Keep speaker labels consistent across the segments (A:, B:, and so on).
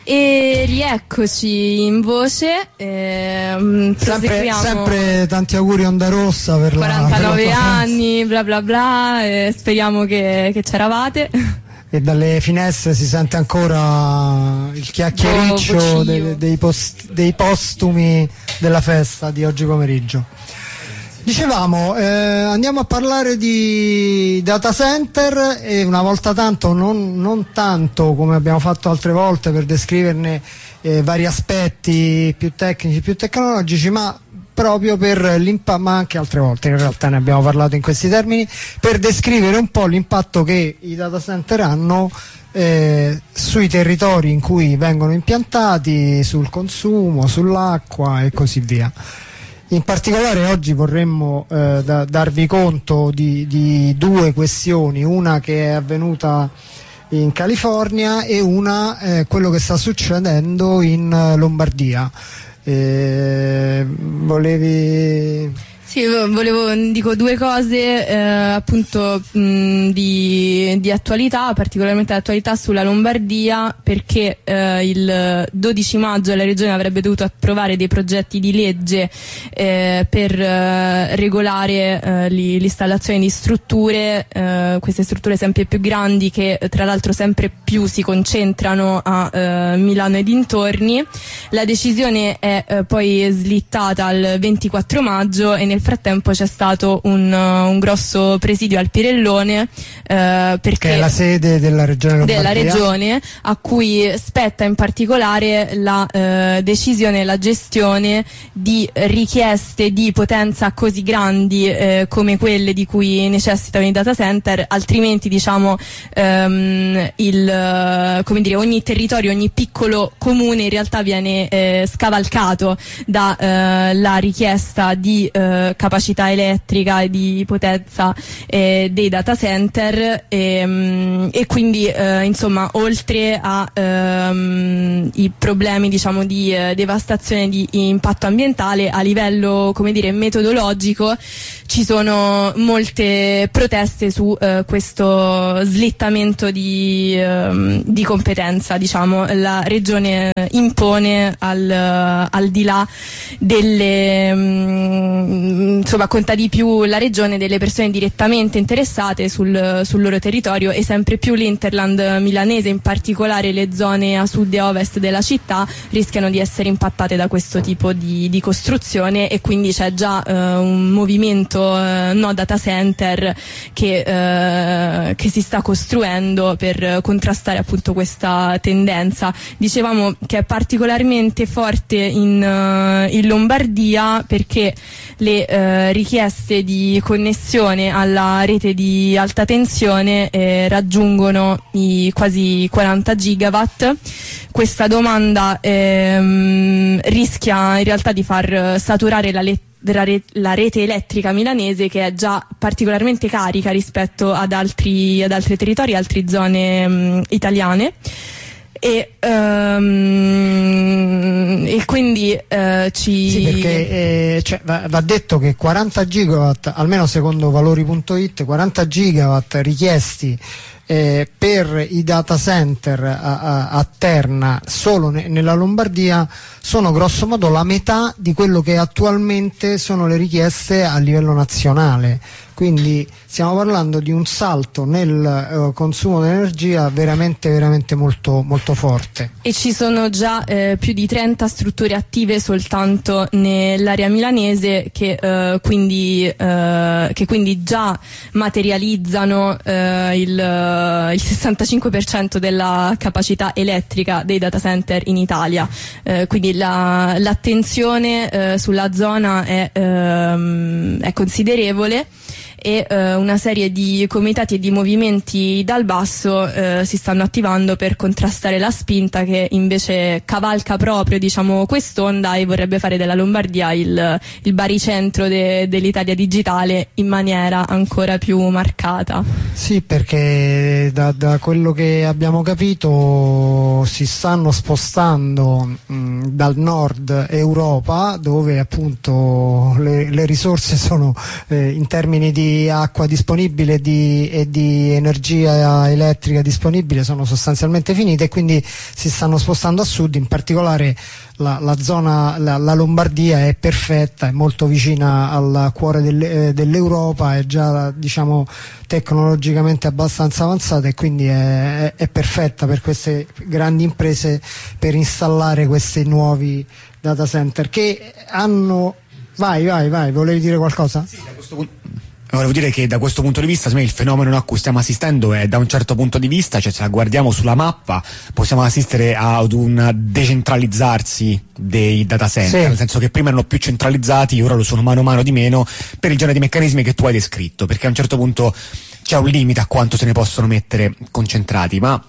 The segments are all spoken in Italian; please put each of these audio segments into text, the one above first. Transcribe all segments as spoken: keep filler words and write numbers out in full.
A: E rieccoci in voce. Ehm,
B: sempre, sempre tanti auguri Onda Rossa per
A: quarantanove
B: la, per
A: anni, bla bla bla. E speriamo che, che c'eravate.
B: E dalle finestre si sente ancora il chiacchiericcio
A: oh,
B: dei, dei, post, dei postumi della festa di oggi pomeriggio. Dicevamo, eh, andiamo a parlare di data center e una volta tanto, non, non tanto come abbiamo fatto altre volte per descriverne eh, vari aspetti più tecnici, più tecnologici, ma proprio per l'impatto, ma anche altre volte in realtà ne abbiamo parlato in questi termini, per descrivere un po' l'impatto che i data center hanno eh, sui territori in cui vengono impiantati, sul consumo, sull'acqua e così via. In particolare oggi vorremmo eh, da, darvi conto di, di due questioni, una che è avvenuta in California e una eh, quello che sta succedendo in Lombardia. Eh, volevi...
A: Sì, volevo, dico due cose eh, appunto mh, di, di attualità, particolarmente l'attualità sulla Lombardia, perché eh, il dodici maggio la Regione avrebbe dovuto approvare dei progetti di legge eh, per eh, regolare eh, l'installazione di strutture, eh, queste strutture sempre più grandi che tra l'altro sempre più si concentrano a eh, Milano e dintorni. La decisione è eh, poi slittata al ventiquattro maggio e nel Nel frattempo c'è stato un, uh, un grosso presidio al Pirellone uh, perché
B: che è la sede della regione Lombardia,
A: della regione a cui spetta in particolare la uh, decisione e la gestione di richieste di potenza così grandi uh, come quelle di cui necessitano i data center, altrimenti diciamo um, il, uh, come dire, ogni territorio, ogni piccolo comune in realtà viene uh, scavalcato da uh, la richiesta di uh, capacità elettrica e di potenza eh, dei data center e, e quindi eh, insomma oltre a ehm, i problemi diciamo di eh, devastazione di impatto ambientale a livello come dire metodologico ci sono molte proteste su eh, questo slittamento di, ehm, di competenza, diciamo la regione impone al, al di là delle mh, insomma conta di più la regione delle persone direttamente interessate sul, sul loro territorio e sempre più l'interland milanese, in particolare le zone a sud e a ovest della città, rischiano di essere impattate da questo tipo di, di costruzione e quindi c'è già eh, un movimento eh, no data center che, eh, che si sta costruendo per contrastare appunto questa tendenza. Dicevamo che è particolarmente forte in, uh, in Lombardia perché le eh, richieste di connessione alla rete di alta tensione eh, raggiungono i quasi quaranta gigawatt. Questa domanda ehm, rischia in realtà di far saturare la, le- la, re- la rete elettrica milanese, che è già particolarmente carica rispetto ad altri, ad altri territori, altre zone mh, italiane. E, um, e quindi uh, ci
B: sì, perché eh, cioè, va, va detto che quaranta gigawatt, almeno secondo valori punto it, quaranta gigawatt richiesti eh, per i data center a, a, a Terna solo ne, nella Lombardia sono grosso modo la metà di quello che attualmente sono le richieste a livello nazionale. Quindi stiamo parlando di un salto nel uh, consumo di energia veramente veramente molto molto forte.
A: E ci sono già eh, più di trenta strutture attive soltanto nell'area milanese che, eh, quindi, eh, che quindi già materializzano eh, il, il sessantacinque per cento della capacità elettrica dei data center in Italia. Eh, quindi la, l'attenzione eh, sulla zona è, ehm, è considerevole. E eh, una serie di comitati e di movimenti dal basso eh, si stanno attivando per contrastare la spinta che invece cavalca proprio diciamo quest'onda e vorrebbe fare della Lombardia il, il baricentro de, dell'Italia digitale in maniera ancora più marcata.
B: Sì, perché da, da quello che abbiamo capito si stanno spostando mh, dal nord Europa, dove appunto le, le risorse sono eh, in termini di di acqua disponibile e di, e di energia elettrica disponibile sono sostanzialmente finite, e quindi si stanno spostando a sud, in particolare la, la zona, la, la Lombardia è perfetta, è molto vicina al cuore del, eh, dell'Europa, è già, diciamo, tecnologicamente abbastanza avanzata, e quindi è, è, è perfetta per queste grandi imprese per installare questi nuovi data center che hanno. Vai, vai, vai, volevi dire qualcosa?
C: Sì, da questo punto. Volevo dire che da questo punto di vista, il fenomeno a cui stiamo assistendo è, da un certo punto di vista, cioè se la guardiamo sulla mappa, possiamo assistere ad un decentralizzarsi dei data center, sì. Nel senso che prima erano più centralizzati, ora lo sono mano a mano di meno, per il genere di meccanismi che tu hai descritto, perché a un certo punto c'è un limite a quanto se ne possono mettere concentrati, ma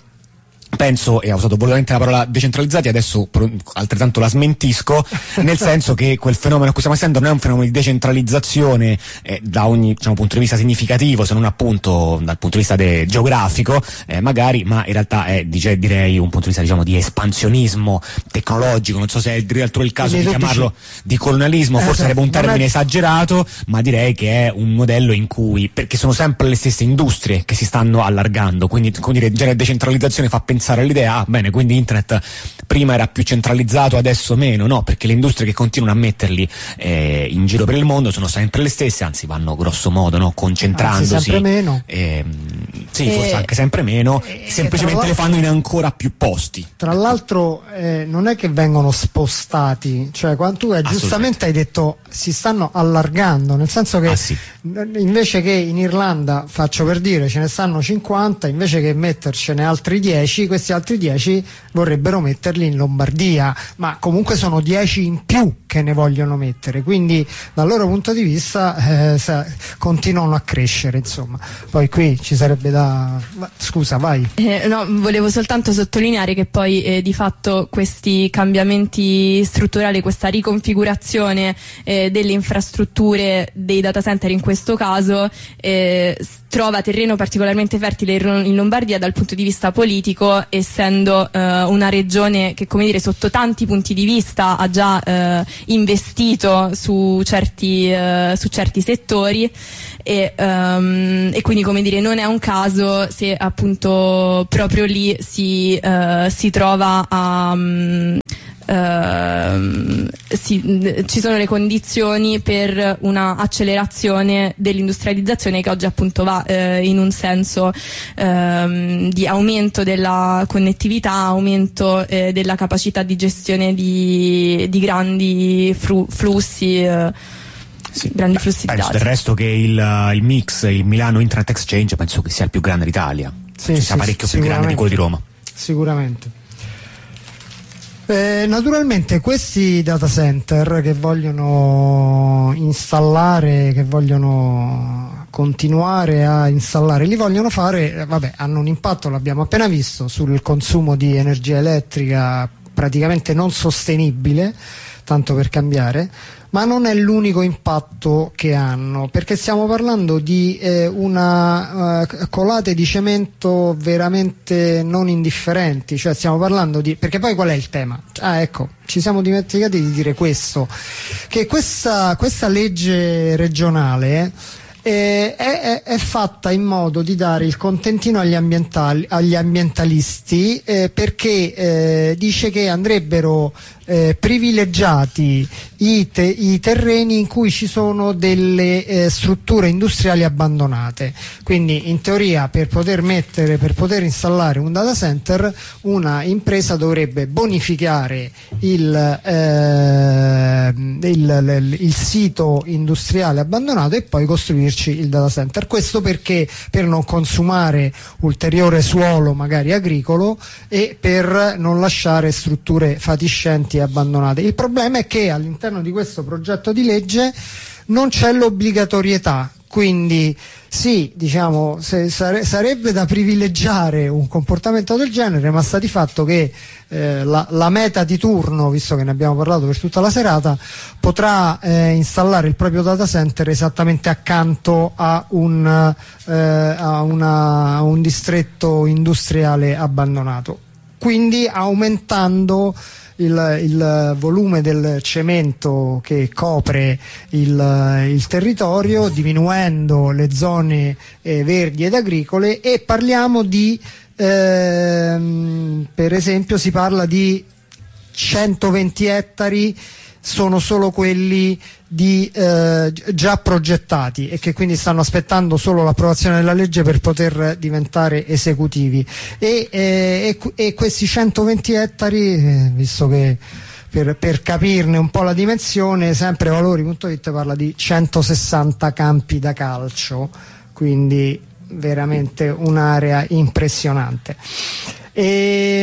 C: penso, e ho usato volutamente la parola decentralizzati, adesso altrettanto la smentisco, nel senso che quel fenomeno a cui stiamo assistendo non è un fenomeno di decentralizzazione eh, da ogni, diciamo, punto di vista significativo, se non appunto dal punto di vista de- geografico eh, magari, ma in realtà è, dice, direi, un punto di vista, diciamo, di espansionismo tecnologico. Non so se è addirittura il caso Quindi di chiamarlo dici... di colonialismo, forse eh, sarebbe un termine è... esagerato, ma direi che è un modello in cui, perché sono sempre le stesse industrie che si stanno allargando, quindi, come dire, già la decentralizzazione fa pensare pensare all'idea, ah bene, quindi internet prima era più centralizzato, adesso meno, no, perché le industrie che continuano a metterli eh, in giro per il mondo sono sempre le stesse, anzi vanno grosso modo, no, concentrandosi,
B: anzi, sempre meno.
C: Eh, sì, e, forse anche sempre meno, e, semplicemente le fanno in ancora più posti.
B: Tra l'altro eh, non è che vengono spostati, cioè quando tu eh, giustamente hai detto si stanno allargando, nel senso che
C: ah, sì.
B: invece che in Irlanda, faccio per dire, ce ne stanno cinquanta, invece che mettercene altri dieci, questi altri dieci vorrebbero metterli in Lombardia, ma comunque sono dieci in più che ne vogliono mettere, quindi dal loro punto di vista eh, sa, continuano a crescere, insomma. Poi qui ci sarebbe da... scusa, vai.
A: Eh, no, volevo soltanto sottolineare che poi eh, di fatto questi cambiamenti strutturali, questa riconfigurazione eh, delle infrastrutture dei data center in questo caso eh, trova terreno particolarmente fertile in Lombardia dal punto di vista politico, essendo eh, una regione che, come dire, sotto tanti punti di vista ha già eh, investito su certi, eh, su certi settori e, um, e quindi, come dire, non è un caso se appunto proprio lì si, uh, si trova a um, Uh, si, ci sono le condizioni per una accelerazione dell'industrializzazione che oggi appunto va uh, in un senso uh, di aumento della connettività, aumento uh, della capacità di gestione di, di grandi fru- flussi uh,
C: Sì,
A: grandi flussi
C: penso
A: di dati.
C: Del resto che il, il mix, il Milano Internet Exchange, penso che sia il più grande d'Italia,
B: sì,
C: sia
B: sì,
C: parecchio più grande di quello di Roma.
B: Sicuramente. Eh, naturalmente questi data center che vogliono installare, che vogliono continuare a installare, li vogliono fare, vabbè, hanno un impatto, l'abbiamo appena visto, sul consumo di energia elettrica praticamente non sostenibile, tanto per cambiare, ma non è l'unico impatto che hanno, perché stiamo parlando di eh, una uh, colate di cemento veramente non indifferenti, cioè stiamo parlando di, perché poi qual è il tema? Ah, ecco, ci siamo dimenticati di dire questo, che questa, questa legge regionale Eh, è, è fatta in modo di dare il contentino agli, ambientali, agli ambientalisti eh, perché eh, dice che andrebbero eh, privilegiati i, te, i terreni in cui ci sono delle eh, strutture industriali abbandonate, quindi in teoria per poter mettere, per poter installare un data center una impresa dovrebbe bonificare il, eh, il, il, il sito industriale abbandonato e poi costruirci il data center. Questo perché? Per non consumare ulteriore suolo magari agricolo e per non lasciare strutture fatiscenti e abbandonate. Il problema è che all'interno di questo progetto di legge non c'è l'obbligatorietà, quindi sì, diciamo, se, sare, sarebbe da privilegiare un comportamento del genere, ma sta di fatto che eh, la, la meta di turno, visto che ne abbiamo parlato per tutta la serata, potrà eh, installare il proprio data center esattamente accanto a un, eh, a una, a un distretto industriale abbandonato, quindi aumentando il, il volume del cemento che copre il, il territorio, diminuendo le zone eh, verdi ed agricole, e parliamo di ehm, per esempio si parla di centoventi ettari, sono solo quelli di, eh, già progettati e che quindi stanno aspettando solo l'approvazione della legge per poter diventare esecutivi, e, eh, e, e questi centoventi ettari, eh, visto che per, per capirne un po' la dimensione, sempre valori punto it parla di centosessanta campi da calcio, quindi veramente un'area impressionante. E,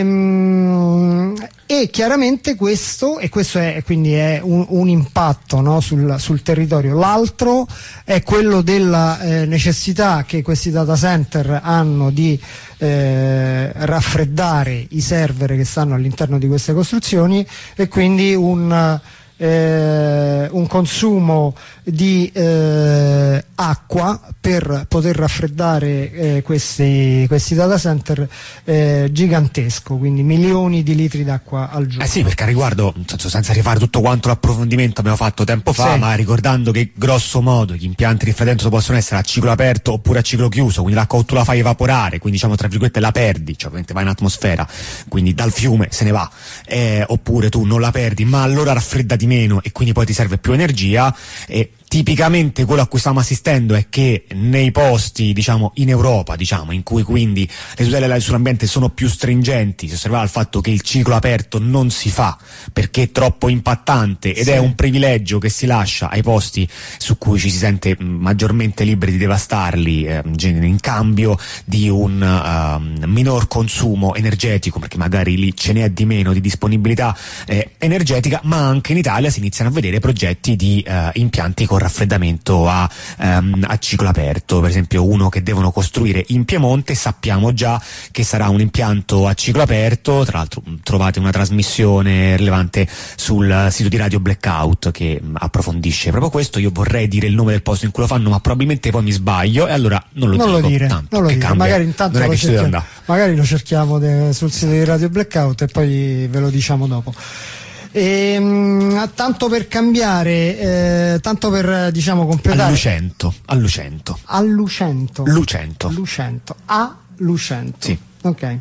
B: e chiaramente questo, e questo è quindi è un, un impatto, no, sul, sul territorio. L'altro è quello della eh, necessità che questi data center hanno di eh, raffreddare i server che stanno all'interno di queste costruzioni, e quindi un Eh, un consumo di eh, acqua per poter raffreddare eh, questi, questi data center eh, gigantesco, quindi milioni di litri d'acqua al giorno.
C: Eh sì, perché a riguardo, senza rifare tutto quanto l'approfondimento abbiamo fatto tempo fa, sì, ma ricordando che grosso modo gli impianti di raffreddamento possono essere a ciclo aperto oppure a ciclo chiuso, quindi l'acqua tu la fai evaporare, quindi diciamo tra virgolette la perdi, cioè ovviamente va in atmosfera, quindi dal fiume se ne va, eh, oppure tu non la perdi ma allora raffredda di meno e quindi poi ti serve più energia. E tipicamente quello a cui stiamo assistendo è che nei posti, diciamo, in Europa, diciamo, in cui quindi le tutele sull'ambiente sono più stringenti, si osserva il fatto che il ciclo aperto non si fa perché è troppo impattante ed sì, è un privilegio che si lascia ai posti su cui ci si sente maggiormente liberi di devastarli, eh, in cambio di un uh, minor consumo energetico, perché magari lì ce n'è di meno di disponibilità eh, energetica, ma anche in Italia si iniziano a vedere progetti di uh, impianti con raffreddamento a, um, a ciclo aperto, per esempio uno che devono costruire in Piemonte, sappiamo già che sarà un impianto a ciclo aperto, tra l'altro trovate una trasmissione rilevante sul sito di Radio Blackout che approfondisce proprio questo. Io vorrei dire il nome del posto in cui lo fanno, ma probabilmente poi mi sbaglio e allora non lo
B: non
C: dico,
B: lo dire,
C: tanto,
B: non lo
C: che
B: dire.
C: Cambia,
B: magari intanto lo cerchiamo, magari lo cerchiamo de, sul sito di Radio Blackout e poi ve lo diciamo dopo. E, mh, tanto per cambiare, eh, tanto per diciamo completare.
C: A Lucento, a Lucento.
B: A Lucento.
C: Lucento.
B: Lucento. A Lucento.
C: Sì.
B: Ok.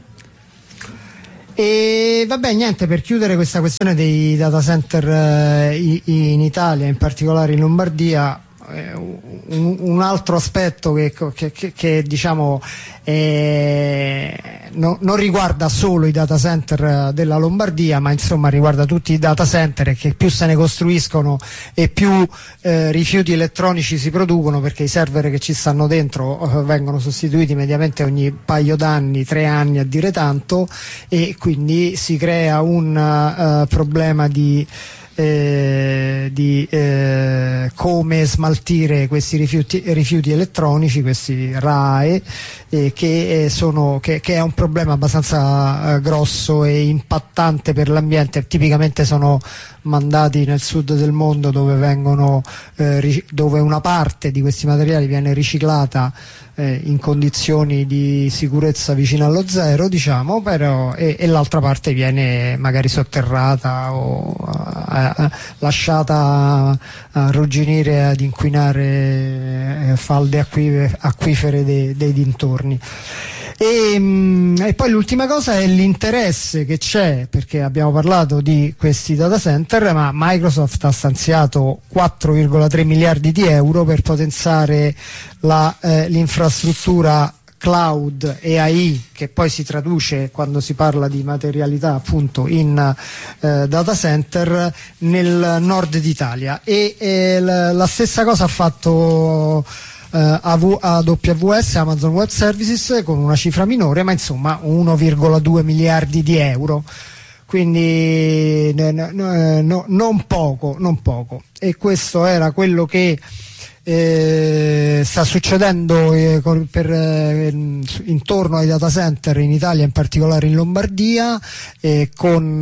B: E vabbè, niente, per chiudere questa questione dei data center eh, in Italia, in particolare in Lombardia, Un, un altro aspetto che, che, che, che diciamo eh, no, non riguarda solo i data center della Lombardia, ma insomma riguarda tutti i data center, e che più se ne costruiscono e più eh, rifiuti elettronici si producono, perché i server che ci stanno dentro eh, vengono sostituiti mediamente ogni paio d'anni, tre anni a dire tanto, e quindi si crea un uh, problema di Eh, di eh, come smaltire questi rifiuti, rifiuti elettronici, questi R A E, eh, che, eh, sono, che, che è un problema abbastanza eh, grosso e impattante per l'ambiente. Tipicamente sono mandati nel sud del mondo, dove vengono eh, dove una parte di questi materiali viene riciclata eh, in condizioni di sicurezza vicino allo zero, diciamo, però, e, e l'altra parte viene magari sotterrata o eh, eh, lasciata arrugginire, ad inquinare eh, falde acquif- acquifere dei, dei dintorni. E, mh, e poi l'ultima cosa è l'interesse che c'è, perché abbiamo parlato di questi data center, ma Microsoft ha stanziato quattro virgola tre miliardi di euro per potenziare la, eh, l'infrastruttura cloud e A I, che poi si traduce, quando si parla di materialità, appunto in eh, data center nel nord d'Italia. E eh, la, la stessa cosa ha fatto A W S, Amazon Web Services, con una cifra minore, ma insomma uno virgola due miliardi di euro, quindi no, no, non poco, non poco. E questo era quello che eh, sta succedendo eh, per, eh, intorno ai data center in Italia, in particolare in Lombardia, eh, con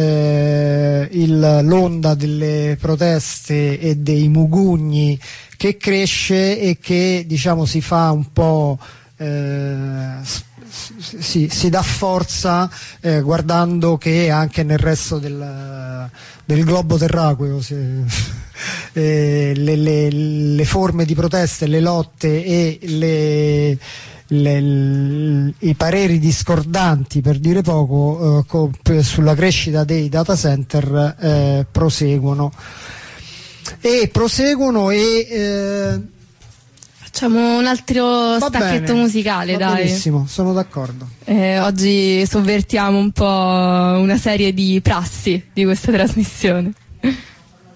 B: eh, il, l'onda delle proteste e dei mugugni che cresce e che, diciamo, si fa un po' eh, si, si dà forza eh, guardando che anche nel resto del, del globo terracqueo se, eh, le, le, le forme di proteste, le lotte e le Le, le, i pareri discordanti, per dire poco, eh, co, sulla crescita dei data center eh, proseguono e proseguono e eh,
A: facciamo un altro stacchetto
B: bene,
A: musicale,
B: va
A: dai.
B: Benissimo, sono d'accordo.
A: Eh, oggi sovvertiamo un po' una serie di prassi di questa trasmissione.